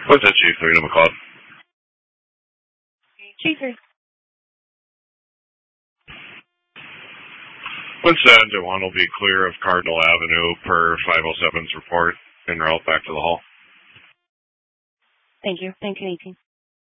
What's that, Chief? 3 to McLeod. Chief 3. When said, one will be clear of Cardinal Avenue per 507's report en route back to the hall. Thank you. Thank you, 18.